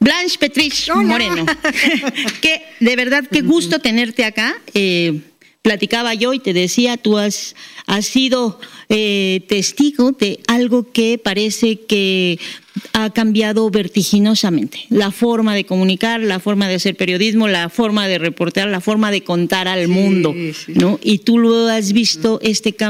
Blanche Petrich Moreno. Que de verdad, qué gusto tenerte acá. Platicaba yo y te decía, tú has sido testigo de algo que parece que ha cambiado vertiginosamente. La forma de comunicar, la forma de hacer periodismo, la forma de reportear, la forma de contar al mundo, ¿no? Y tú lo has visto, este cambio.